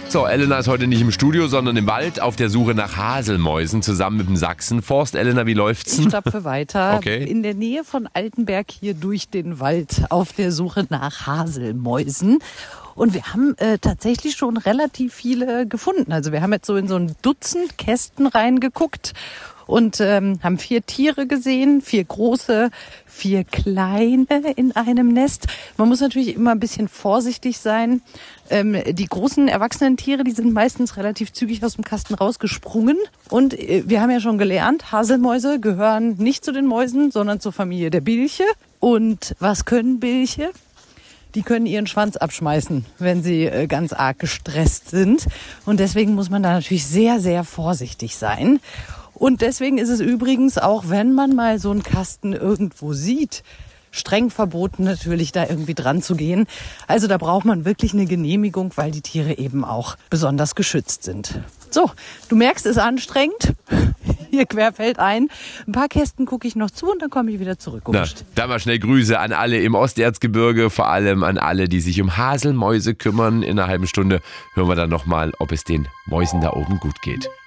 So, Elena ist heute nicht im Studio, sondern im Wald auf der Suche nach Haselmäusen zusammen mit dem Sachsenforst. Elena, wie läuft's? Ich stapfe weiter. Okay. In der Nähe von Altenberg hier durch den Wald auf der Suche nach Haselmäusen. Und wir haben tatsächlich schon relativ viele gefunden. Also wir haben jetzt so in so ein Dutzend Kästen reingeguckt und haben 4 Tiere gesehen, 4 große, 4 kleine in einem Nest. Man muss natürlich immer ein bisschen vorsichtig sein. Die großen erwachsenen Tiere, die sind meistens relativ zügig aus dem Kasten rausgesprungen. Und wir haben ja schon gelernt, Haselmäuse gehören nicht zu den Mäusen, sondern zur Familie der Bilche. Und was können Bilche? Die können ihren Schwanz abschmeißen, wenn sie ganz arg gestresst sind. Und deswegen muss man da natürlich sehr, sehr vorsichtig sein. Und deswegen ist es übrigens auch, wenn man mal so einen Kasten irgendwo sieht, streng verboten natürlich da irgendwie dran zu gehen. Also da braucht man wirklich eine Genehmigung, weil die Tiere eben auch besonders geschützt sind. So, du merkst, es ist anstrengend. Hier querfeldein. Ein paar Kästen gucke ich noch zu und dann komme ich wieder zurück. Da mal schnell Grüße an alle im Osterzgebirge, vor allem an alle, die sich um Haselmäuse kümmern. In einer halben Stunde hören wir dann nochmal, ob es den Mäusen da oben gut geht.